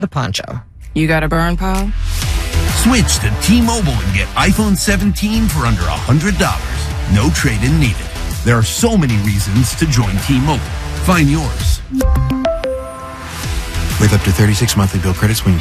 the poncho. You got a burn, pal? Switch to T-Mobile and get iPhone 17 for under $100. No trade-in needed. There are so many reasons to join T-Mobile. Find yours. With up to 36 monthly bill credits when